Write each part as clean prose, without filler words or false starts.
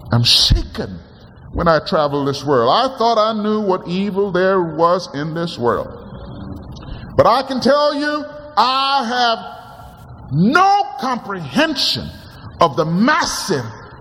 I'm shaken when I travel this world. I thought I knew what evil there was in this world. But I can tell you, I have no comprehension of the massive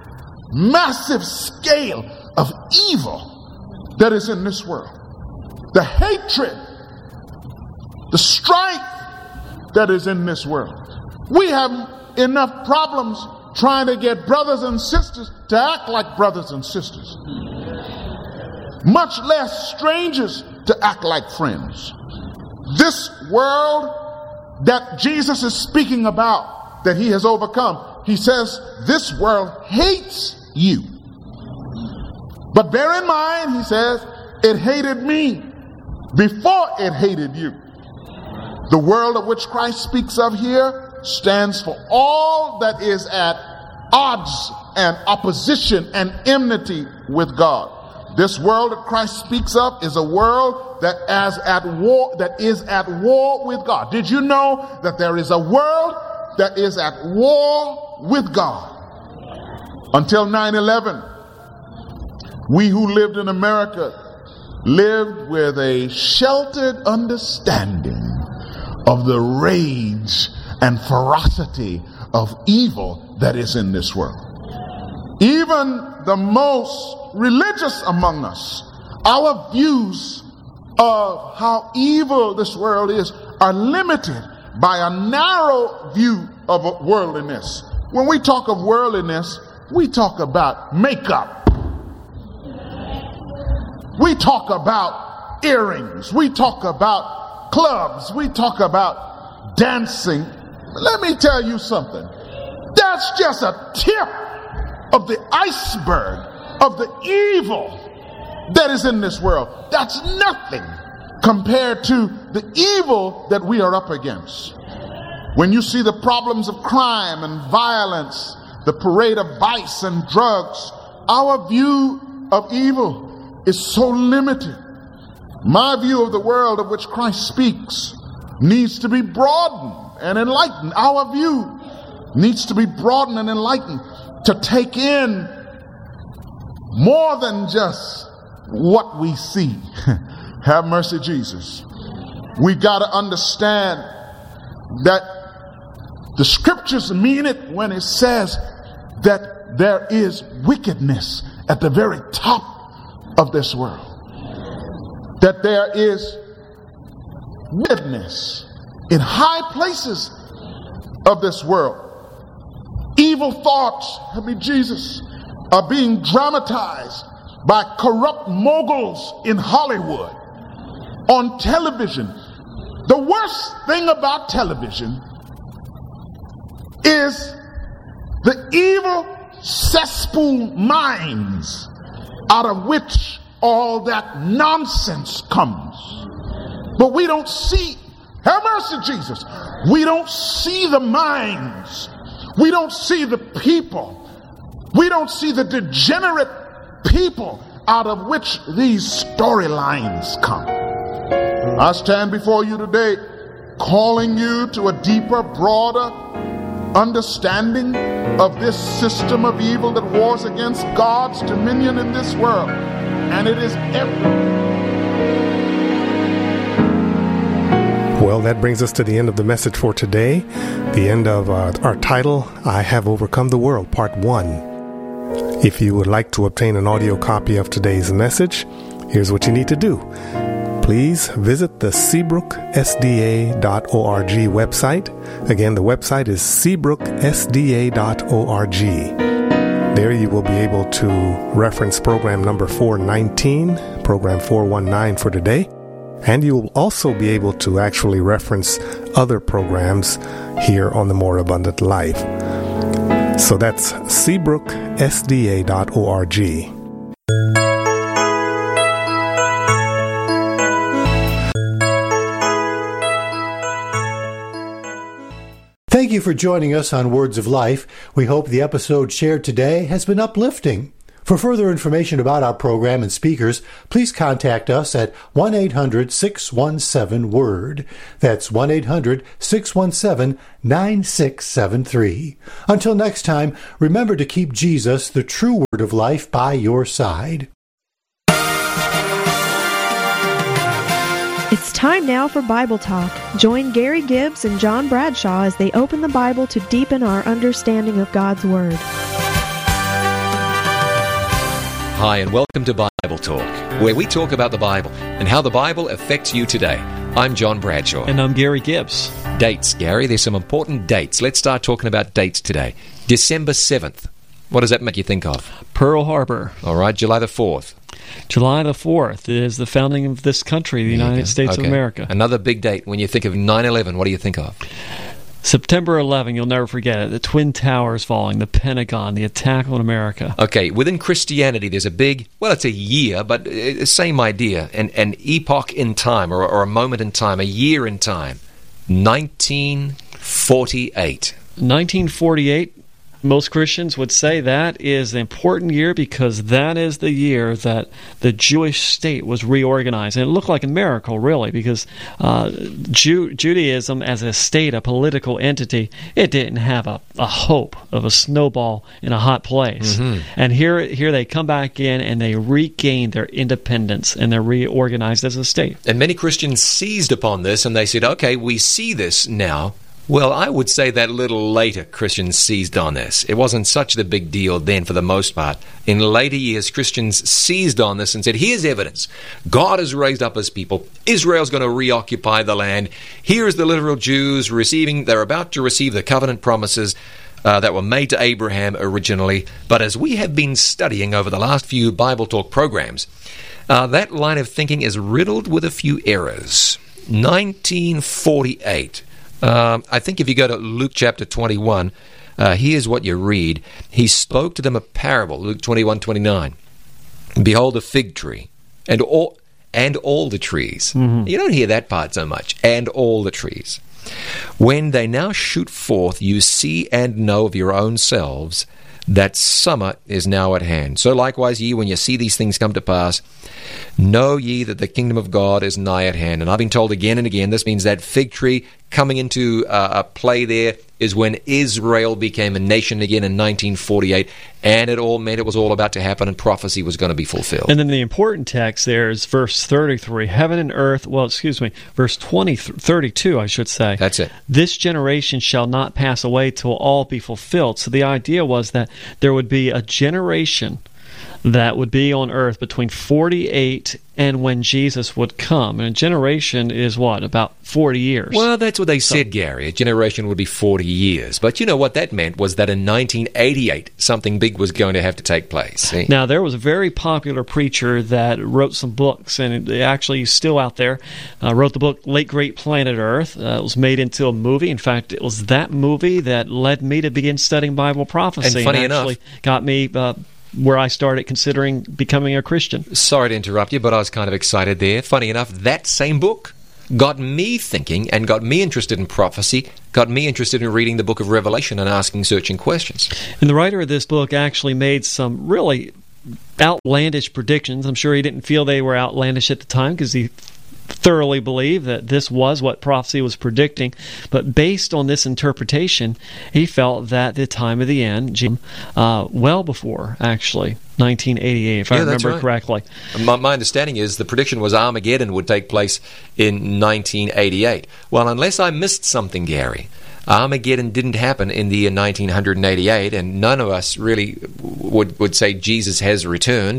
scale of evil that is in this world. The hatred, the strife that is in this world. We have enough problems trying to get brothers and sisters to act like brothers and sisters, much less strangers to act like friends. This world that Jesus is speaking about, that he has overcome, he says this world hates you. But bear in mind, he says, it hated me before it hated you. The world of which Christ speaks of here stands for all that is at odds and opposition and enmity with God. This world that Christ speaks of is a world that is at war with God. Did you know that there is a world that is at war with God? Until 9/11, we who lived in America lived with a sheltered understanding of the rage and ferocity of evil that is in this world. Even the most religious among us, our views of how evil this world is are limited by a narrow view of worldliness. When we talk of worldliness, we talk about makeup. We talk about earrings. We talk about clubs. We talk about dancing. Let me tell you something. That's just a tip of the iceberg of the evil that is in this world. That's nothing compared to the evil that we are up against. When you see the problems of crime and violence, the parade of vice and drugs, our view of evil is so limited. My view of the world of which Christ speaks needs to be broadened and enlightened. Our view needs to be broadened and enlightened to take in more than just what we see. Have mercy, Jesus. We got to understand that the scriptures mean it when it says that there is wickedness at the very top of this world. That there is wickedness in high places of this world. Evil thoughts, help me Jesus, are being dramatized by corrupt moguls in Hollywood, on television. The worst thing about television is the evil cesspool minds out of which all that nonsense comes. But we don't see, have mercy, Jesus, we don't see the minds. We don't see the people. We don't see the degenerate people out of which these storylines come. I stand before you today calling you to a deeper, broader understanding of this system of evil that wars against God's dominion in this world. And it is Well, that brings us to the end of the message for today. The end of our title, I Have Overcome the World, Part 1. If you would like to obtain an audio copy of today's message, here's what you need to do. Please visit the SeabrookeSDA.org website. Again, the website is SeabrookeSDA.org. There you will be able to reference program number 419, program 419 for today. And you will also be able to actually reference other programs here on the More Abundant Life. So that's SeabrookeSDA.org. Thank you for joining us on Words of Life. We hope the episode shared today has been uplifting. For further information about our program and speakers, please contact us at 1-800-617-WORD. That's 1-800-617-9673. Until next time, remember to keep Jesus, the true Word of life, by your side. It's time now for Bible Talk. Join Gary Gibbs and John Bradshaw as they open the Bible to deepen our understanding of God's Word. Hi, and welcome to Bible Talk, where we talk about the Bible and how the Bible affects you today. I'm John Bradshaw. And I'm Gary Gibbs. Dates, Gary. There's some important dates. Let's start talking about dates today. December 7th. What does that make you think of? Pearl Harbor. All right, July the 4th. July the 4th is the founding of this country, the United States of America. Another big date. When you think of 9/11, what do you think of? September 11, you'll never forget it. The Twin Towers falling, the Pentagon, the attack on America. Okay, within Christianity, there's a big, well, it's a year, but same idea, an epoch in time, or a moment in time, a year in time. 1948. 1948, most Christians would say that is an important year because that is the year that the Jewish state was reorganized. And it looked like a miracle, really, because Judaism as a state, a political entity, it didn't have a hope of a snowball in a hot place. Mm-hmm. And here they come back in and they regain their independence and they're reorganized as a state. And many Christians seized upon this and they said, okay, we see this now. Well, I would say that a little later Christians seized on this. It wasn't such the big deal then for the most part. In later years, Christians seized on this and said, here's evidence. God has raised up his people. Israel's going to reoccupy the land. Here's the literal Jews they're about to receive the covenant promises that were made to Abraham originally. But as we have been studying over the last few Bible Talk programs, that line of thinking is riddled with a few errors. 1948. I think if you go to Luke chapter 21, here's what you read. He spoke to them a parable, Luke 21:29. Behold, a fig tree, and all the trees. Mm-hmm. You don't hear that part so much. And all the trees. When they now shoot forth, you see and know of your own selves that summer is now at hand. So likewise ye, when you see these things come to pass, know ye that the kingdom of God is nigh at hand. And I've been told again and again, this means that fig tree coming into a play there is when Israel became a nation again in 1948, and it all meant it was all about to happen and prophecy was going to be fulfilled. And then the important text there is verse 33, heaven and earth, verse 32, I should say. That's it. This generation shall not pass away till all be fulfilled. So the idea was that there would be a generation that would be on earth between 48 and when Jesus would come. And a generation is what? About 40 years. Well, that's what they said, Gary. A generation would be 40 years. But you know what that meant was that in 1988, something big was going to have to take place. See? Now, there was a very popular preacher that wrote some books, and it actually is still out there. Wrote the book Late Great Planet Earth. It was made into a movie. In fact, it was that movie that led me to begin studying Bible prophecy. And funny enough, got me where I started considering becoming a Christian. Sorry to interrupt you, but I was kind of excited there. Funny enough, that same book got me thinking and got me interested in prophecy, got me interested in reading the book of Revelation and asking searching questions. And the writer of this book actually made some really outlandish predictions. I'm sure he didn't feel they were outlandish at the time because he thoroughly believed that this was what prophecy was predicting, but based on this interpretation, he felt that the time of the end, well before, actually, 1988, if I remember correctly. My understanding is the prediction was Armageddon would take place in 1988. Well, unless I missed something, Gary, Armageddon didn't happen in the year 1988, and none of us really would say Jesus has returned.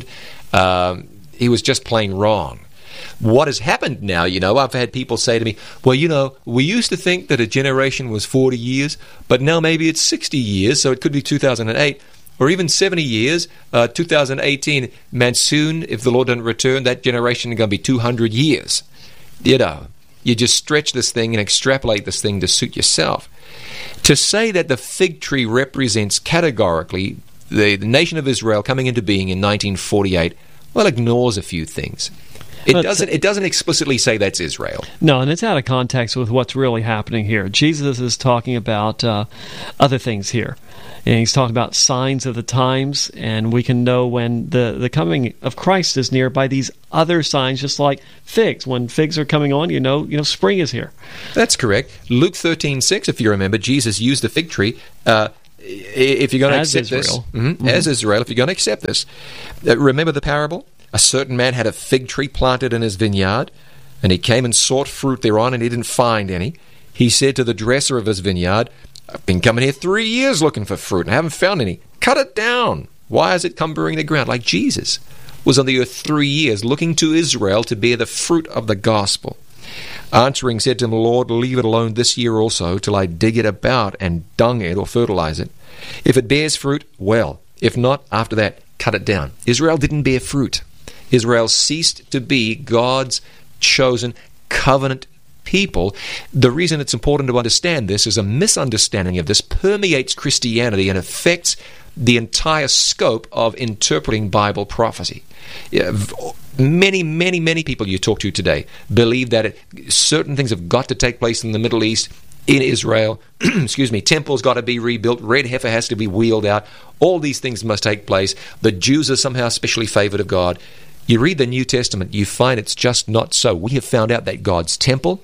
He was just plain wrong. What has happened now, I've had people say to me, well, we used to think that a generation was 40 years, but now maybe it's 60 years, so it could be 2008, or even 70 years, 2018. Man, soon, if the Lord doesn't return, that generation is going to be 200 years. You just stretch this thing and extrapolate this thing to suit yourself. To say that the fig tree represents categorically the nation of Israel coming into being in 1948, ignores a few things. It doesn't explicitly say that's Israel. No, and it's out of context with what's really happening here. Jesus is talking about other things here. And he's talking about signs of the times, and we can know when the coming of Christ is near by these other signs, just like figs. When figs are coming on, you know, spring is here. That's correct. Luke 13:6, if you remember, Jesus used the fig tree. If you're going to accept Israel. this, as Israel, if you're going to accept this, remember the parable? A certain man had a fig tree planted in his vineyard, and he came and sought fruit thereon, and he didn't find any. He said to the dresser of his vineyard, I've been coming here 3 years looking for fruit, and I haven't found any. Cut it down. Why is it cumbering the ground? Like Jesus was on the earth 3 years, looking to Israel to bear the fruit of the gospel. Answering said to him, Lord, leave it alone this year also, till I dig it about and dung it or fertilize it. If it bears fruit, well. If not, after that, cut it down. Israel didn't bear fruit. Israel ceased to be God's chosen covenant people. The reason it's important to understand this is a misunderstanding of this permeates Christianity and affects the entire scope of interpreting Bible prophecy. Many people you talk to today believe that certain things have got to take place in the Middle East, in Israel. Temple's got to be rebuilt. Red heifer has to be wheeled out. All these things must take place. The Jews are somehow specially favored of God. You read the New Testament, you find it's just not so. We have found out that God's temple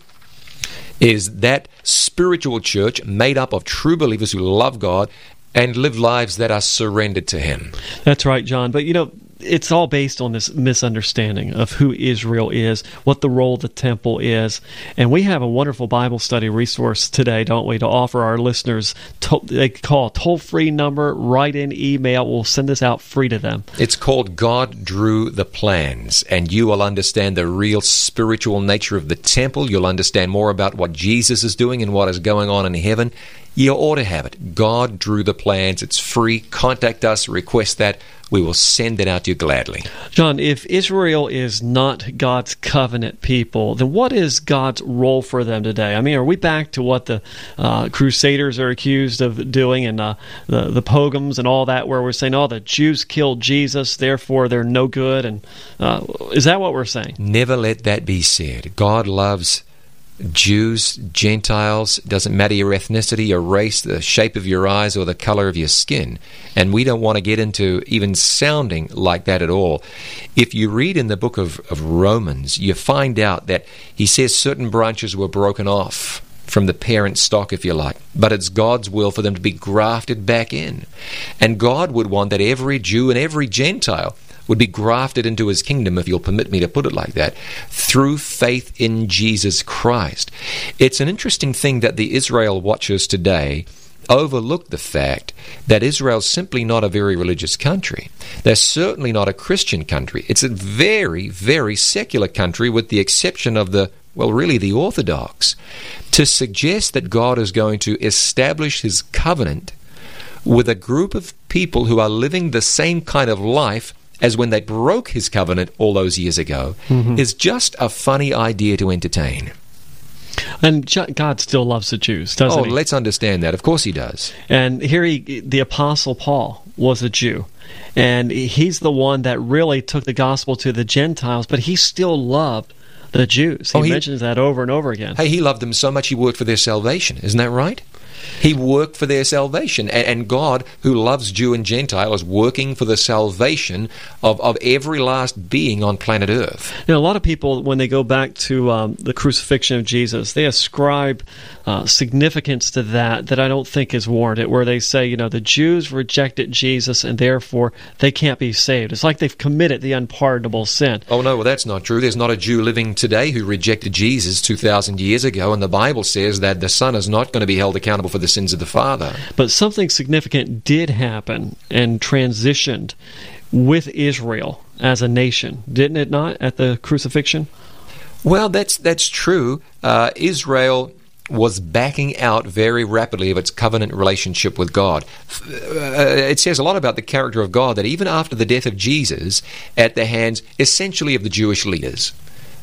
is that spiritual church made up of true believers who love God and live lives that are surrendered to Him. That's right, John. But, it's all based on this misunderstanding of who Israel is, what the role of the temple is. And we have a wonderful Bible study resource today, don't we, to offer our listeners. They call a toll-free number, write in, email. We'll send this out free to them. It's called God Drew the Plans, and you will understand the real spiritual nature of the temple. You'll understand more about what Jesus is doing and what is going on in heaven. You ought to have it. God Drew the Plans. It's free. Contact us. Request that. We will send it out to you gladly. John, if Israel is not God's covenant people, then what is God's role for them today? I mean, are we back to what the Crusaders are accused of doing and the pogroms and all that, where we're saying, the Jews killed Jesus, therefore they're no good? And is that what we're saying? Never let that be said. God loves Jews, Gentiles, doesn't matter your ethnicity, your race, the shape of your eyes, or the color of your skin. And we don't want to get into even sounding like that at all. If you read in the book of Romans, you find out that he says certain branches were broken off from the parent stock, if you like. But it's God's will for them to be grafted back in. And God would want that every Jew and every Gentile would be grafted into His kingdom, if you'll permit me to put it like that, through faith in Jesus Christ. It's an interesting thing that the Israel watchers today overlook the fact that Israel's simply not a very religious country. They're certainly not a Christian country. It's a very, very secular country, with the exception of the Orthodox. To suggest that God is going to establish His covenant with a group of people who are living the same kind of life as when they broke His covenant all those years ago is just a funny idea to entertain. And God still loves the Jews, doesn't He? Oh, let's understand that. Of course He does. And here the Apostle Paul was a Jew. And he's the one that really took the gospel to the Gentiles, but he still loved the Jews. He mentions that over and over again. Hey, he loved them so much he worked for their salvation. Isn't that right? He worked for their salvation. And God, who loves Jew and Gentile, is working for the salvation of every last being on planet Earth. A lot of people, when they go back to the crucifixion of Jesus, they ascribe significance to that I don't think is warranted, where they say, the Jews rejected Jesus and therefore they can't be saved. It's like they've committed the unpardonable sin. Oh, no, well, that's not true. There's not a Jew living today who rejected Jesus 2,000 years ago, and the Bible says that the Son is not going to be held accountable for the sins of the Father. But something significant did happen and transitioned with Israel as a nation, didn't it not, at the crucifixion? Well, that's true. Israel was backing out very rapidly of its covenant relationship with God. It says a lot about the character of God that even after the death of Jesus, at the hands essentially of the Jewish leaders,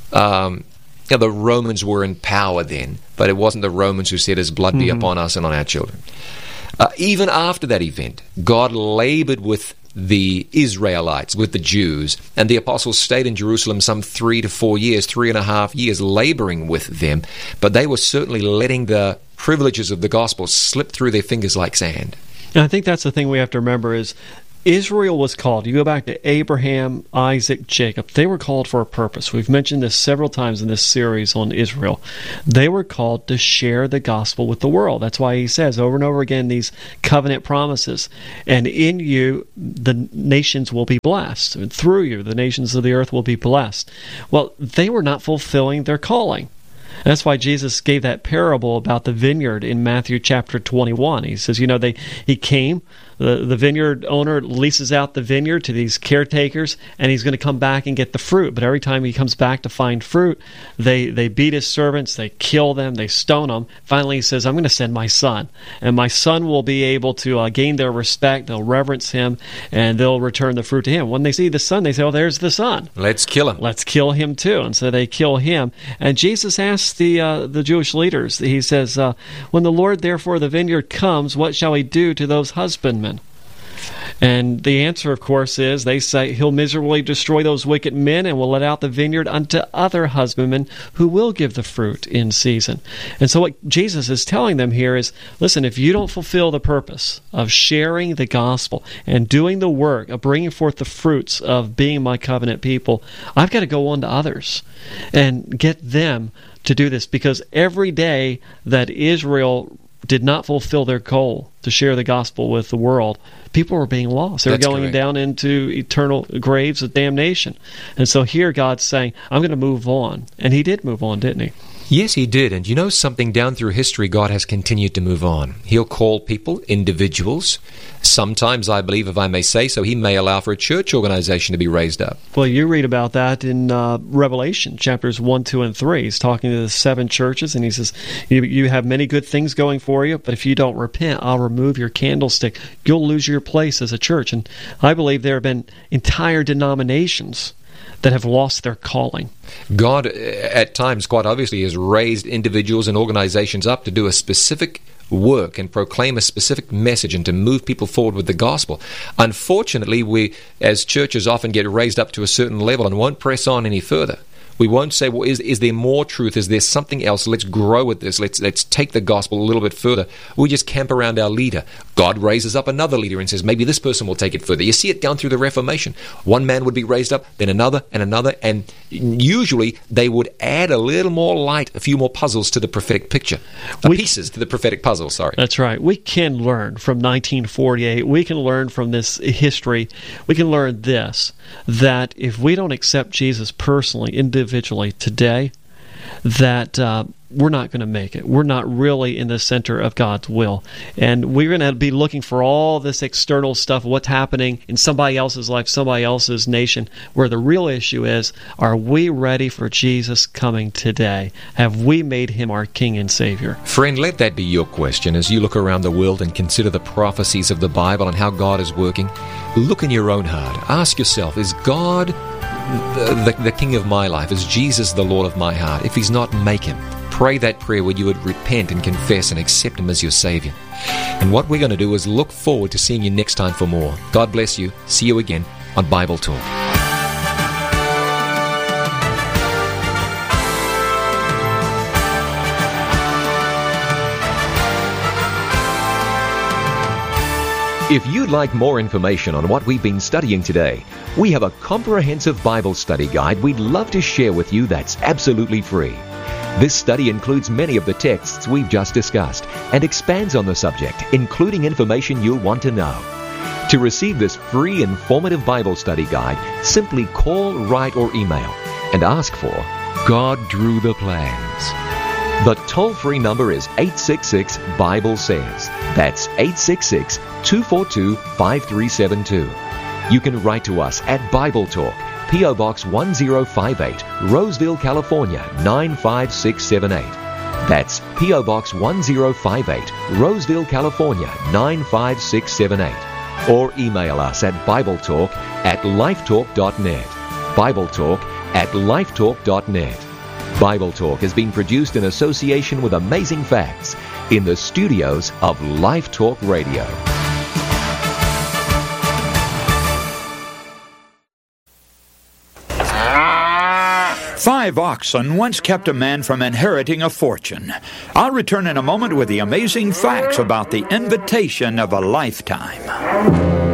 the Romans were in power then, but it wasn't the Romans who said, His blood be upon us and on our children. Even after that event, God labored with the Israelites, with the Jews, and the apostles stayed in Jerusalem some 3 to 4 years, 3.5 years, laboring with them, but they were certainly letting the privileges of the gospel slip through their fingers like sand. And I think that's the thing we have to remember is Israel was called. You go back to Abraham, Isaac, Jacob. They were called for a purpose. We've mentioned this several times in this series on Israel. They were called to share the gospel with the world. That's why he says over and over again these covenant promises. And in you, the nations will be blessed. And through you, the nations of the earth will be blessed. Well, they were not fulfilling their calling. And that's why Jesus gave that parable about the vineyard in Matthew chapter 21. He says, he came, the vineyard owner leases out the vineyard to these caretakers, and he's going to come back and get the fruit. But every time he comes back to find fruit, they beat his servants, they kill them, they stone them. Finally, he says, I'm going to send my son. And my son will be able to gain their respect, they'll reverence him, and they'll return the fruit to him. When they see the son, they say, oh, there's the son. Let's kill him. Let's kill him too. And so they kill him. And Jesus asks the Jewish leaders, he says, when the Lord therefore of the vineyard comes, what shall he do to those husbandmen? And the answer, of course, is they say he'll miserably destroy those wicked men and will let out the vineyard unto other husbandmen who will give the fruit in season. And so what Jesus is telling them here is, listen, if you don't fulfill the purpose of sharing the gospel and doing the work of bringing forth the fruits of being my covenant people, I've got to go on to others and get them to do this, because every day that Israel did not fulfill their goal to share the gospel with the world, people were being lost. They were going down into eternal graves of damnation. And so here God's saying, I'm going to move on. And he did move on, didn't he? Yes, he did. And you know something, down through history, God has continued to move on. He'll call people, individuals. Sometimes, I believe, if I may say so, he may allow for a church organization to be raised up. Well, you read about that in Revelation, chapters 1, 2, and 3. He's talking to the 7 churches, and he says, you have many good things going for you, but if you don't repent, I'll remove your candlestick. You'll lose your place as a church. And I believe there have been entire denominations that have lost their calling. God, at times, quite obviously, has raised individuals and organizations up to do a specific work and proclaim a specific message and to move people forward with the gospel. Unfortunately, we, as churches, often get raised up to a certain level and won't press on any further. We won't say, well, is there more truth? Is there something else? Let's grow with this. Let's take the gospel a little bit further. We just camp around our leader. God raises up another leader and says, maybe this person will take it further. You see it down through the Reformation. One man would be raised up, then another, and usually they would add a little more light, a few more puzzles to the prophetic picture. Pieces to the prophetic puzzle, sorry. That's right. We can learn from 1948. We can learn from this history. We can learn this, that if we don't accept Jesus personally, individually today, that we're not going to make it. We're not really in the center of God's will. And we're going to be looking for all this external stuff, what's happening in somebody else's life, somebody else's nation, where the real issue is, are we ready for Jesus coming today? Have we made him our King and Savior? Friend, let that be your question as you look around the world and consider the prophecies of the Bible and how God is working. Look in your own heart. Ask yourself, is God the King of my life? Is Jesus the Lord of my heart? If he's not, make him. Pray that prayer where you would repent and confess and accept him as your Savior. And what we're going to do is look forward to seeing you next time for more. God bless you. See you again on Bible Talk. If you'd like more information on what we've been studying today, we have a comprehensive Bible study guide we'd love to share with you that's absolutely free. This study includes many of the texts we've just discussed and expands on the subject, including information you'll want to know. To receive this free, informative Bible study guide, simply call, write, or email and ask for God Drew the Plans. The toll-free number is 866-BIBLE-SAYS. That's 866-242-5372. You can write to us at Bible Talk, P.O. Box 1058, Roseville, California, 95678. That's P.O. Box 1058, Roseville, California, 95678. Or email us at BibleTalk@lifetalk.net. BibleTalk@lifetalk.net. Bible Talk has been produced in association with Amazing Facts in the studios of Life Talk Radio. 5 oxen once kept a man from inheriting a fortune. I'll return in a moment with the amazing facts about the invitation of a lifetime.